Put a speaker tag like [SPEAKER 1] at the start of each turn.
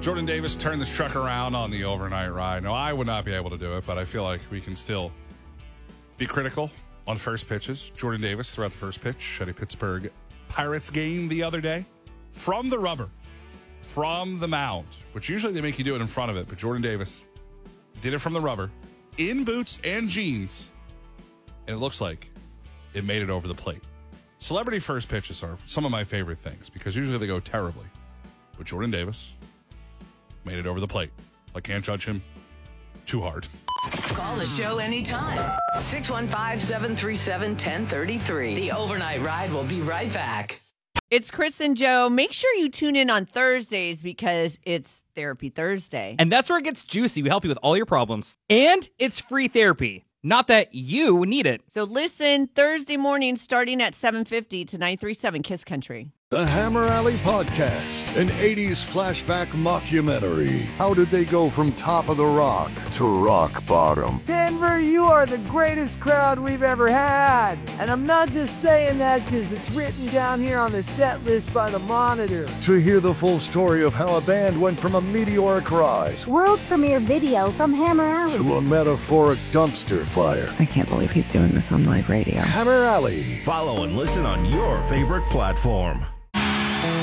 [SPEAKER 1] Jordan Davis turned this truck around on the overnight ride. Now, I would not be able to do it, but I feel like we can still be critical on first pitches. Jordan Davis threw out the first pitch at a Pittsburgh Pirates game the other day from the rubber, from the mound, which usually they make you do it in front of it, but Jordan Davis did it from the rubber in boots and jeans, and it looks like it made it over the plate. Celebrity first pitches are some of my favorite things because usually they go terribly, but Jordan Davis made it over the plate. I can't judge him too hard.
[SPEAKER 2] Call the show anytime. 615-737-1033. The Overnight Ride will be right back.
[SPEAKER 3] It's Chris and Joe. Make sure you tune in on Thursdays because it's Therapy Thursday.
[SPEAKER 4] And that's where it gets juicy. We help you with all your problems. And it's free therapy. Not that you need it.
[SPEAKER 3] So listen Thursday morning starting at 7:50 to 937 Kiss Country.
[SPEAKER 5] The Hammer Alley Podcast, an 80s flashback mockumentary. How did they go from top of the rock to rock bottom?
[SPEAKER 6] Denver, you are the greatest crowd we've ever had. And I'm not just saying that because it's written down here on the set list by the Monitor.
[SPEAKER 5] To hear the full story of how a band went from a meteoric rise
[SPEAKER 7] World premiere video from Hammer Alley
[SPEAKER 5] to a metaphoric dumpster fire.
[SPEAKER 8] I can't believe he's doing this on live radio.
[SPEAKER 5] Hammer Alley.
[SPEAKER 9] Follow and listen on your favorite platform.